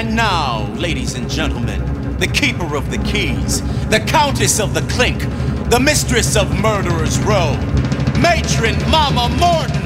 And now, ladies and gentlemen, the keeper of the keys, the countess of the clink, the mistress of Murderers Row, Matron Mama Morton.